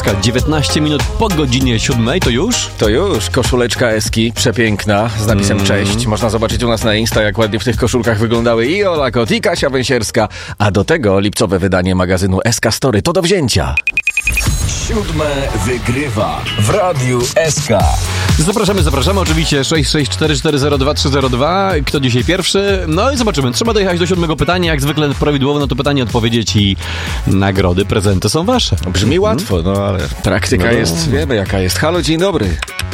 19 minut po godzinie 7, to już? To już, koszuleczka Eski, przepiękna, z napisem cześć. Można zobaczyć u nas na Insta, jak ładnie w tych koszulkach wyglądały i Ola Kot, i Kasia Węsierska. A do tego lipcowe wydanie magazynu SK Story, to do wzięcia. 7 wygrywa w Radiu SK. Zapraszamy oczywiście 664402302. Kto dzisiaj pierwszy? No i zobaczymy. Trzeba dojechać do 7 pytania. Jak zwykle prawidłowo na to pytanie odpowiedzieć i nagrody, prezenty są wasze. Brzmi łatwo, no ale praktyka jest, wiemy jaka jest. Halo, dzień dobry.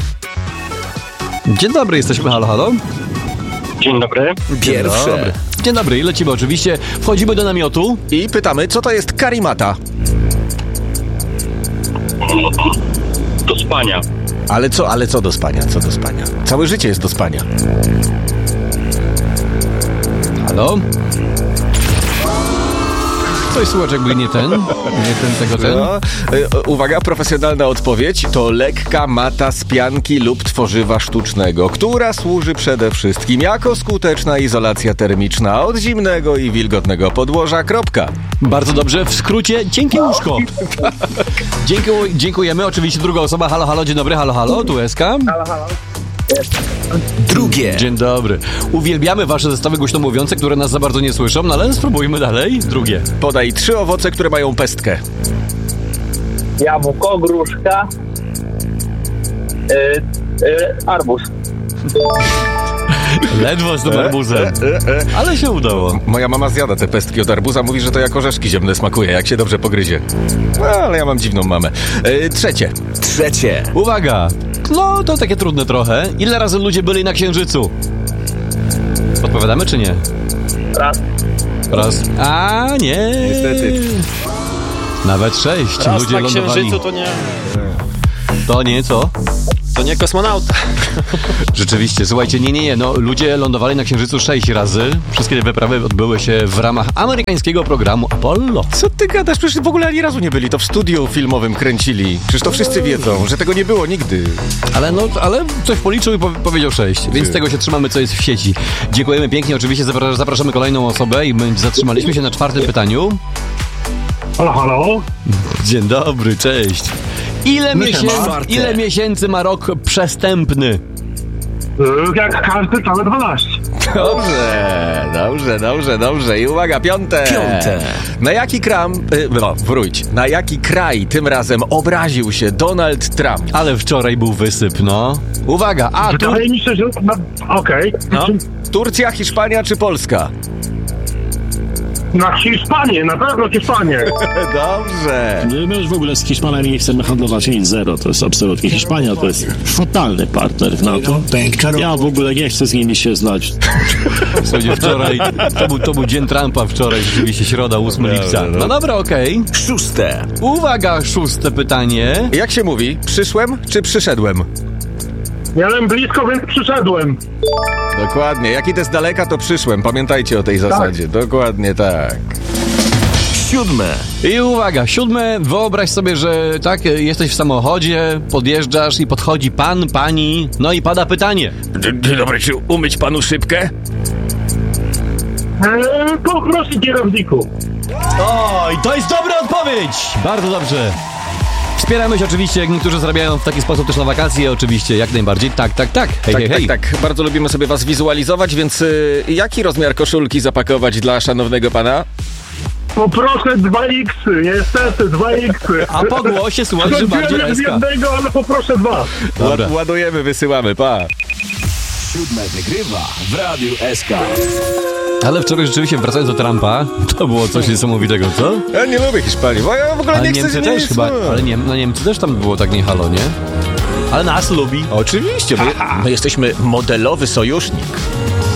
Dzień dobry, jesteśmy. Halo, halo. Dzień dobry. Pierwsze. Dzień dobry, lecimy oczywiście. Wchodzimy do namiotu. I pytamy, co to jest karimata? Do spania. Ale co do spania? Co do spania? Całe życie jest do spania. Halo? Coś słychać jakby nie ten tego. No, uwaga, profesjonalna odpowiedź. To lekka mata z pianki lub tworzywa sztucznego, która służy przede wszystkim jako skuteczna izolacja termiczna od zimnego i wilgotnego podłoża. Kropka. Bardzo dobrze, w skrócie, cienkie łóżko. Dziękujemy. Oczywiście druga osoba. Halo, halo, dzień dobry. Halo, halo, tu SK. Halo. Drugie. Dzień dobry. Uwielbiamy wasze zestawy głośno mówiące, które nas za bardzo nie słyszą, no ale spróbujmy dalej. Drugie. Podaj 3 owoce, które mają pestkę. Jabłko, gruszka, arbuz. Ledwo z tym arbuzem. Ale się udało. Moja mama zjada te pestki od arbuza, mówi, że to jak orzeszki ziemne smakuje, jak się dobrze pogryzie. No, ale ja mam dziwną mamę. Trzecie. Uwaga. No, to takie trudne trochę. Ile razy ludzie byli na Księżycu? Odpowiadamy czy nie? Raz. A, nie. Niestety. Nawet 6. Raz ludzie na lądowali. Księżycu to nie... To nie, co? To nie kosmonauta. Rzeczywiście, słuchajcie, nie. No, ludzie lądowali na Księżycu 6 razy. Wszystkie te wyprawy odbyły się w ramach amerykańskiego programu Apollo. Co ty gadasz? Przecież w ogóle ani razu nie byli. To w studiu filmowym kręcili. Przecież to wszyscy wiedzą, że tego nie było nigdy. Ale coś policzył i powiedział 6, więc tego się trzymamy, co jest w sieci. Dziękujemy pięknie, oczywiście zapraszamy kolejną osobę i zatrzymaliśmy się na 4 pytaniu. Halo? Dzień dobry, cześć. Ile miesięcy ma rok przestępny? Jak każdy, całe 12. Dobrze. I uwaga, 5. Na jaki kraj tym razem obraził się Donald Trump? Ale wczoraj był wysyp, no. Uwaga, Wydaje mi się, że... Okej. Turcja, Hiszpania czy Polska? Na Hiszpanię, na pewno Hiszpanię. Dobrze. My już w ogóle z Hiszpanami nie chcemy handlować 1-0, to jest absolutnie. Hiszpania to jest fatalny partner w NATO. Ja w ogóle nie chcę z nimi się znać. Słuchajcie, wczoraj, to był dzień Trumpa wczoraj, rzeczywiście środa, 8 lipca. No dobra, okej. 6. Uwaga, 6 pytanie. Jak się mówi? Przyszłem czy przyszedłem? Miałem blisko, więc przyszedłem. Dokładnie. Jak idę z daleka, to przyszłem. Pamiętajcie o tej zasadzie. Dokładnie tak. 7. I uwaga, 7. Wyobraź sobie, że tak, jesteś w samochodzie, podjeżdżasz i podchodzi pan, pani, no i pada pytanie. Dzień dobry, czy umyć panu szybkę? Poproszę kierowniku. O, i to jest dobra odpowiedź! Bardzo dobrze. Wspieramy się oczywiście, jak niektórzy zarabiają w taki sposób też na wakacje, oczywiście, jak najbardziej. Tak. Hej. Tak. Bardzo lubimy sobie was wizualizować, więc jaki rozmiar koszulki zapakować dla szanownego pana? Poproszę 2X, niestety 2X. A po głosie słuchaj, że bardziej z SK. jednego, ale poproszę 2. Dobra. Ładujemy, wysyłamy, pa. 7 wygrywa w Radiu SK. Ale wczoraj rzeczywiście, wracając do Trumpa, to było coś niesamowitego, co? Ja nie lubię Hiszpanii, bo ja w ogóle nie chcę... Niemcy też chyba, ale Niemcy też tam było tak nie halo, nie? Ale nas lubi. Oczywiście, my jesteśmy modelowy sojusznik.